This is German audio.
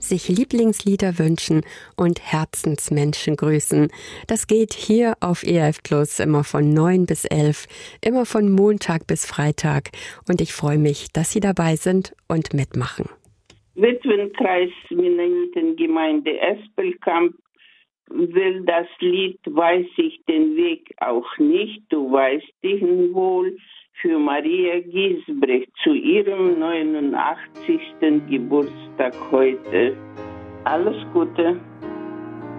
sich Lieblingslieder wünschen und Herzensmenschen grüßen. Das geht hier auf ERF Plus immer von 9 bis 11, immer von Montag bis Freitag. Und ich freue mich, dass Sie dabei sind und mitmachen. Witwenkreis Mennonitengemeinde Espelkamp will das Lied Weiß ich den Weg auch nicht, du weißt ihn wohl, für Maria Giesbrecht zu ihrem 89. Geburtstag heute. Alles Gute.